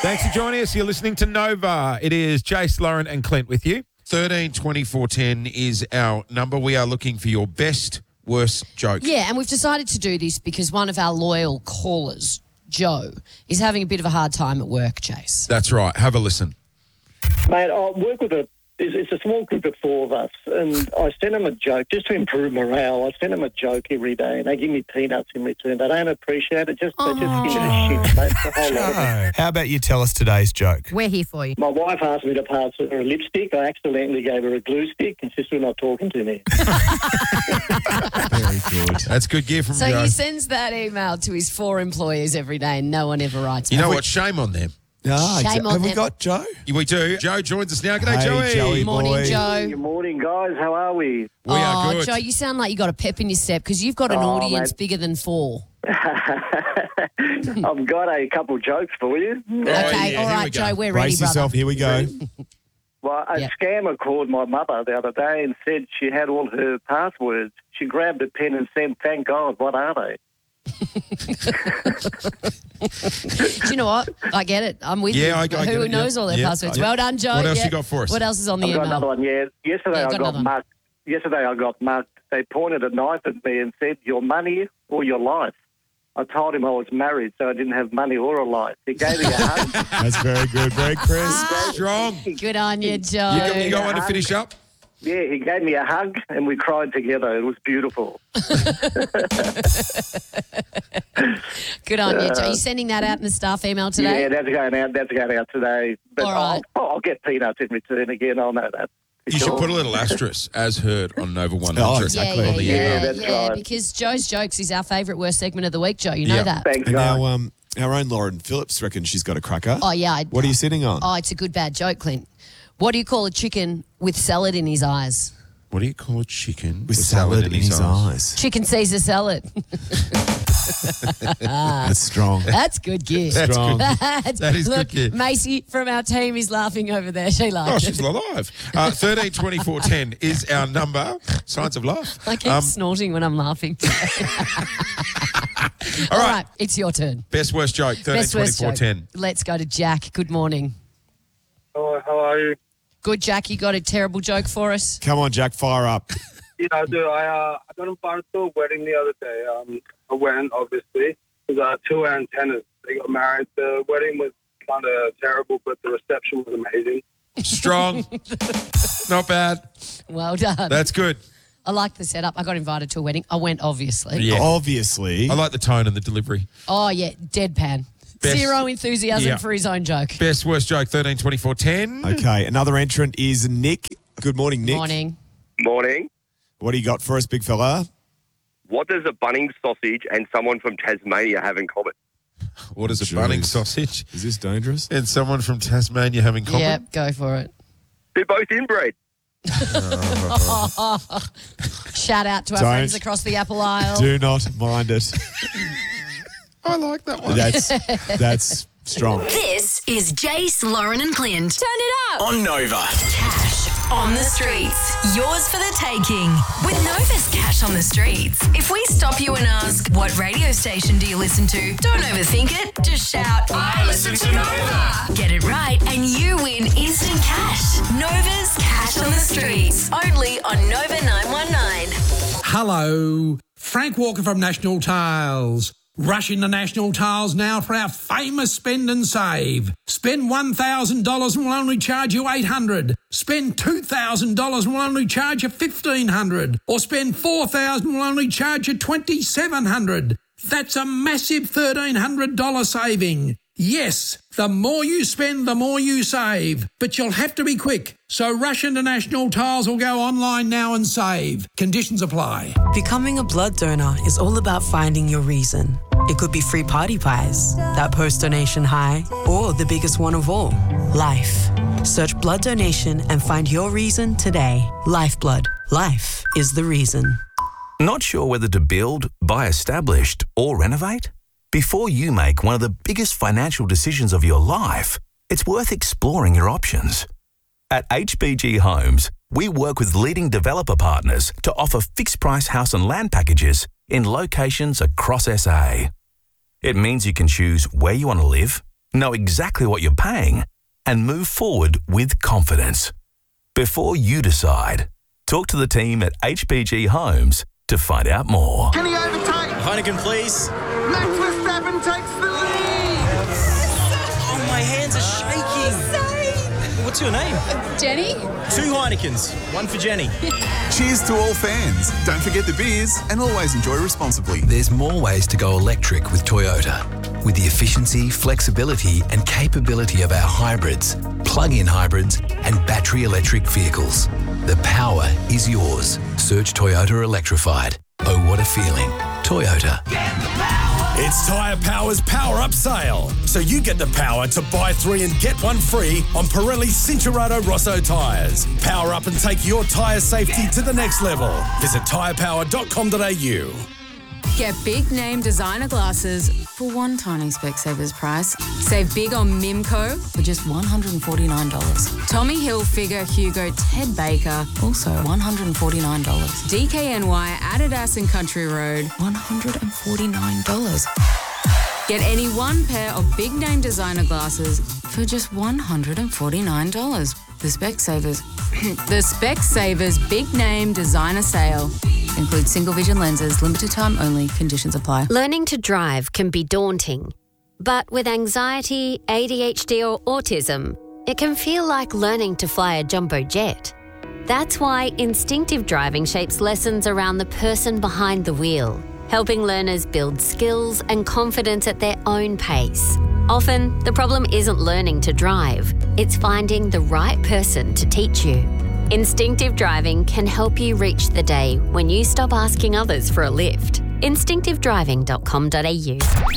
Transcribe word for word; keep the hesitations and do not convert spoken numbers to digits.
Thanks for joining us. You're listening to Nova. It is Jace, Lauren and Clint with you. thirteen twenty-four ten is our number. We are looking for your best, worst joke. Yeah, and we've decided to do this because one of our loyal callers, Joe, is having a bit of a hard time at work, Jace. That's right. Have a listen. Mate, I work with a, it's, it's a small group of four of us, and I send them a joke just to improve morale. I send them a joke every day, and they give me peanuts in return. They don't appreciate it. Just, they just give me the shit, mate. The whole lot of it. How about you tell us today's joke? We're here for you. My wife asked me to pass her a lipstick. I accidentally gave her a glue stick, and she's still not talking to me. Very good. That's good gear from So Joe. he sends that email to his four employees every day and no one ever writes You back. know what? Shame on them. Ah, Shame exa- on Have we them. got Joe? We do. Joe joins us now. G'day, Hey, Joey. Joey. Morning, boy. Joe. Good morning, guys. How are we? We are oh, good. Joe, you sound like you got a pep in your step because you've got an Oh, audience mate. bigger than four. I've got a couple jokes for you. Oh, okay, yeah, all here we right, go. Joe, we're ready, Brace brother. yourself. Here we go. Well, a Yep. scammer called my mother the other day and said she had all her passwords. She grabbed a pen and said, "Thank God, what are they?" Do you know what? I get it. I'm with Yeah, you. I- I get Who it, knows yeah. all their Yeah, passwords? yeah. Well done, Joe. What else Yeah. you got for us? What else is on the I've got email? another one, yeah. Yesterday Yeah, I got got another one. mugged. Yesterday I got mugged. They pointed a knife at me and said, "Your money or your life." I told him I was married, so I didn't have money or a life. He gave me a hug. That's very good. Very crisp. Strong. You Good on you, Joe. got, you got one to finish up? Yeah, he gave me a hug and we cried together. It was beautiful. Good on you, Joe. Are you sending that out in the staff email Yeah, today? that's going out. That's going out today. But All right. I'll, I'll get peanuts in return again. I'll know that. for You should sure. put a little asterisk, as heard on Nova one Oh, hundred. exactly. Yeah, yeah, on the yeah, email. Yeah, that's yeah, right. because Joe's Jokes is our favourite worst segment of the week, Joe. You know Yeah. that. Thanks, And guys. now, um, our own Lauren Phillips reckons she's got a cracker. Oh, yeah. I, What are you sitting on? Oh, it's a good bad joke, Clint. What do you call a chicken with salad in his eyes? What do you call a chicken With salad in his eyes. Chicken Caesar salad. That's strong. That's good gear. That's Strong. good. That's- That is good Look, gear. Macy from our team is laughing over there. She Oh, likes she's it. alive. Uh, thirteen twenty-four ten is our number. Signs of life. I keep Um, snorting when I'm laughing. all All right. right, it's your turn. Best worst joke. thirteen Best worst twenty-four joke. ten. Let's go to Jack. Good morning. Hello, how are you? Good, Jack. You got a terrible joke for us? Come on, Jack, fire up. Yeah, I do. I uh, I got invited to a wedding the other day. Um, I went, obviously. It was uh, two antennas. They got married. The wedding was kind of terrible, but the reception was amazing. Strong. Not bad. Well done. That's good. I like the setup. I got invited to a wedding. I went, obviously. Yeah. Obviously. I like the tone and the delivery. Oh, yeah, deadpan. Best- Zero enthusiasm Yeah. for his own joke. Best worst joke. thirteen twenty-four ten. Okay, another entrant is Nick. Good morning, Nick. Morning. Morning. What do you got for us, big fella? What does a Bunnings sausage and someone from Tasmania have in common? What is a Jeez. Bunnings sausage Is this dangerous? and someone from Tasmania having common? Yep, go for it. They're both inbred. Shout out to our Don't. friends across the Apple Aisle. Do not mind it. I like that one. That's that's strong. This is Jace, Lauren and Clint. Turn it up. On Nova. Cash on the streets. Yours for the taking. With Nova's Cash on the Streets. If we stop you and ask, what radio station do you listen to? Don't overthink it. Just shout, I listen to Nova. Get it right and you win instant cash. Nova's Cash on the Streets. Only on Nova nine one nine. Hello, Frank Walker from National Tiles. Rush into National Tiles now for our famous spend and save. Spend one thousand dollars and we'll only charge you eight hundred dollars. Spend two thousand dollars and we'll only charge you fifteen hundred dollars. Or spend four thousand dollars and we'll only charge you twenty-seven hundred dollars. That's a massive thirteen hundred dollars saving. Yes, the more you spend, the more you save. But you'll have to be quick. So rush into National Tiles or go online now and save. Conditions apply. Becoming a blood donor is all about finding your reason. It could be free party pies, that post-donation high, or the biggest one of all, life. Search blood donation and find your reason today. Lifeblood. Life is the reason. Not sure whether to build, buy established, or renovate? Before you make one of the biggest financial decisions of your life, it's worth exploring your options. At H B G Homes, we work with leading developer partners to offer fixed-price house and land packages in locations across S A. It means you can choose where you want to live, know exactly what you're paying, and move forward with confidence. Before you decide, talk to the team at H B G Homes to find out more. Can he overtake? Heineken, please. Max Verstappen takes the lead. Oh, my hands are shaking. What's your name? Jenny? Two Heinekens. One for Jenny. Cheers to all fans. Don't forget the beers and always enjoy responsibly. There's more ways to go electric with Toyota. With the efficiency, flexibility and capability of our hybrids, plug-in hybrids and battery electric vehicles. The power is yours. Search Toyota Electrified. Oh, what a feeling. Toyota. It's Tyre Power's Power Up Sale. So you get the power to buy three and get one free on Pirelli Cincherato Rosso tyres. Power up and take your tyre safety to the next level. Visit tyre power dot com dot a u. Get big name designer glasses for one tiny Specsavers price. Save big on Mimco for just one hundred forty-nine dollars. Tommy Hilfiger, Hugo, Ted Baker, also one hundred forty-nine dollars. D K N Y, Adidas and Country Road, one hundred forty-nine dollars. Get any one pair of big name designer glasses for just one hundred forty-nine dollars. The Specsavers. The Specsavers Big Name Designer Sale. Includes single vision lenses, limited time only, conditions apply. Learning to drive can be daunting, but with anxiety, A D H D or autism, it can feel like learning to fly a jumbo jet. That's why instinctive driving shapes lessons around the person behind the wheel, helping learners build skills and confidence at their own pace. Often, the problem isn't learning to drive, it's finding the right person to teach you. Instinctive driving can help you reach the day when you stop asking others for a lift. instinctive driving dot com dot a u